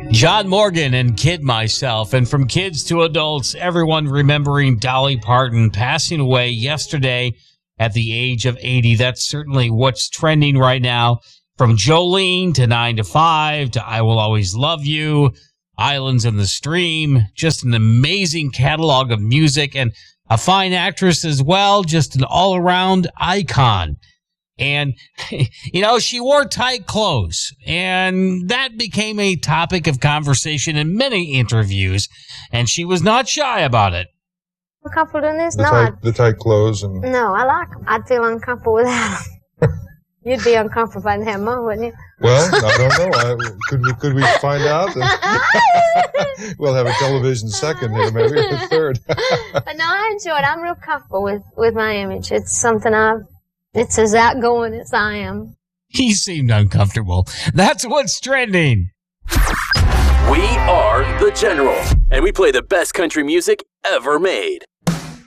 John Morgan and Kid Myself. And from kids to adults, everyone remembering Dolly Parton passing away yesterday at the age of 80. That's certainly what's trending right now. From Jolene to 9 to 5 to I Will Always Love You, Islands in the Stream. Just an amazing catalog of music and a fine actress as well. Just an all-around icon. And, you know, she wore tight clothes, and that became a topic of conversation in many interviews, and she was not shy about it. Uncomfortable doing this? The tight clothes and... No, I like them. I'd feel uncomfortable without them. You'd be uncomfortable if I didn't have them on, wouldn't you? Well, I don't know. Could we find out? We'll have a television second here, maybe a third. But no, I enjoy it. I'm real comfortable with my image. It's something it's as outgoing as I am. He seemed uncomfortable. That's what's trending. We are The General, and we play the best country music ever made.